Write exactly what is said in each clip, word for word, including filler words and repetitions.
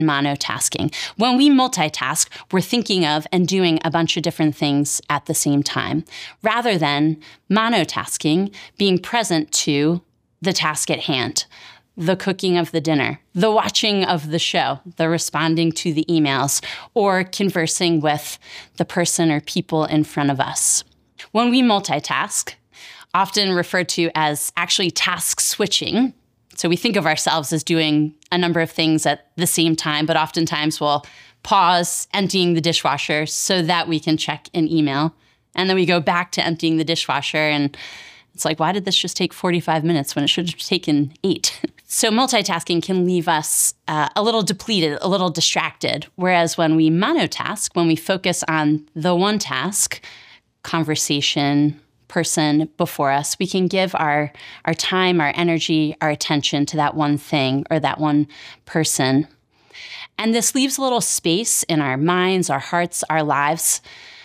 monotasking. When we multitask, we're thinking of and doing a bunch of different things at the same time, rather than monotasking, being present to the task at hand, the cooking of the dinner, the watching of the show, the responding to the emails, or conversing with the person or people in front of us. When we multitask, often referred to as actually task switching, so we think of ourselves as doing a number of things at the same time, but oftentimes we'll pause emptying the dishwasher so that we can check an email. And then we go back to emptying the dishwasher, and it's like, why did this just take forty-five minutes when it should have taken eight? So multitasking can leave us uh, a little depleted, a little distracted. Whereas when we monotask, when we focus on the one task, conversation, person before us, we can give our, our time, our energy, our attention to that one thing or that one person. And this leaves a little space in our minds, our hearts, our lives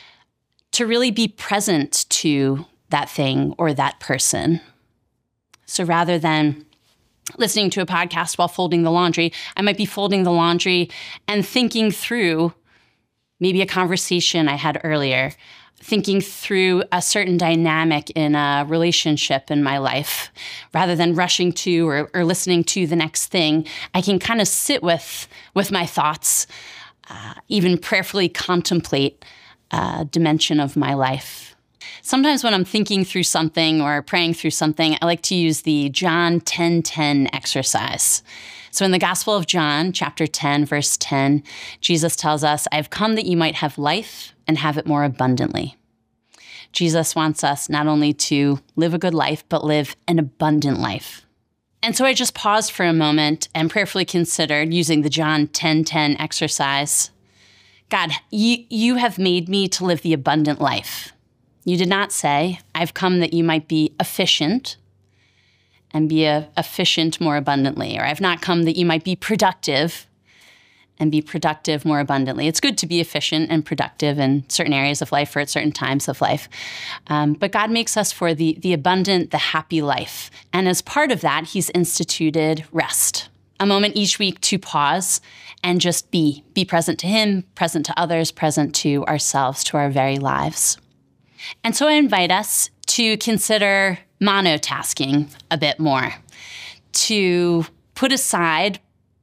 to really be present to that thing or that person. So rather than listening to a podcast while folding the laundry, I might be folding the laundry and thinking through maybe a conversation I had earlier, thinking through a certain dynamic in a relationship in my life. Rather than rushing to or, or listening to the next thing, I can kind of sit with, with my thoughts, uh, even prayerfully contemplate a dimension of my life. Sometimes when I'm thinking through something or praying through something, I like to use the John ten ten exercise. So in the Gospel of John, chapter ten, verse ten, Jesus tells us, "I've come that you might have life and have it more abundantly." Jesus wants us not only to live a good life, but live an abundant life. And so I just paused for a moment and prayerfully considered using the John ten ten exercise. God, you, you have made me to live the abundant life. You did not say, "I've come that you might be efficient and be a, efficient more abundantly," or "I've not come that you might be productive and be productive more abundantly." It's good to be efficient and productive in certain areas of life or at certain times of life. Um, but God makes us for the, the abundant, the happy life. And as part of that, he's instituted rest. A moment each week to pause and just be. Be present to him, present to others, present to ourselves, to our very lives. And so I invite us to consider monotasking a bit more, to put aside,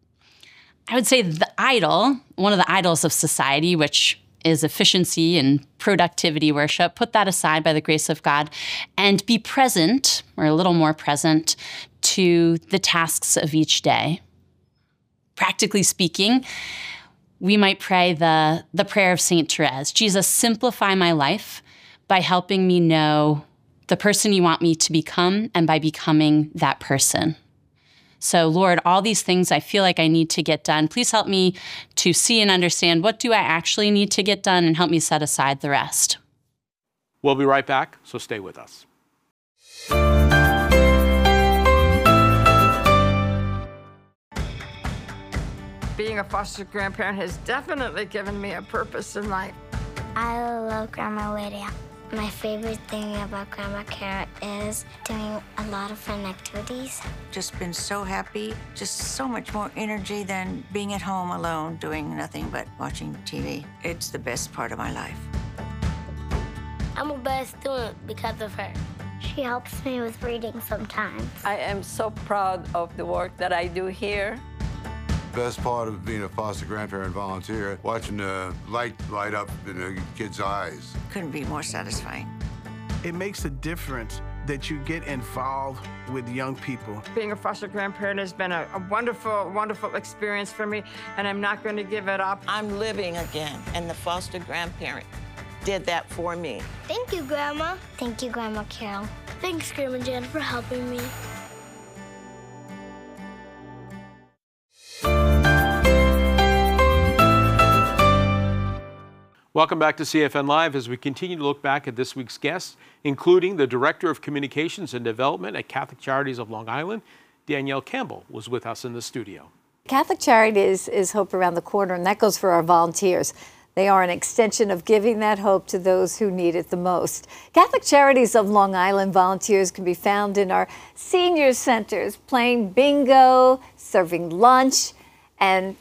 I would say, the idol, one of the idols of society, which is efficiency and productivity worship. Put that aside by the grace of God and be present, or a little more present, to the tasks of each day. Practically speaking, we might pray the, the prayer of Saint Therese. Jesus, simplify my life by helping me know the person you want me to become and by becoming that person. So, Lord, all these things I feel like I need to get done, please help me to see and understand what do I actually need to get done and help me set aside the rest. We'll be right back, so stay with us. Being a foster grandparent has definitely given me a purpose in life. I love Grandma Lydia. My favorite thing about Grandma Carrot is doing a lot of fun activities. Just been so happy, just so much more energy than being at home alone, doing nothing but watching T V. It's the best part of my life. I'm a better student because of her. She helps me with reading sometimes. I am so proud of the work that I do here. Best part of being a foster grandparent volunteer, watching the light light up in the kids' eyes. Couldn't be more satisfying. It makes a difference that you get involved with young people. Being a foster grandparent has been a, a wonderful, wonderful experience for me, and I'm not going to give it up. I'm living again, and the foster grandparent did that for me. Thank you, Grandma. Thank you, Grandma Carol. Thanks, Grandma Jen, for helping me. Welcome back to C F N Live as we continue to look back at this week's guests, including the Director of Communications and Development at Catholic Charities of Long Island. Danielle Campbell was with us in the studio. Catholic Charities is hope around the corner, and that goes for our volunteers. They are an extension of giving that hope to those who need it the most. Catholic Charities of Long Island volunteers can be found in our senior centers, playing bingo, serving lunch, and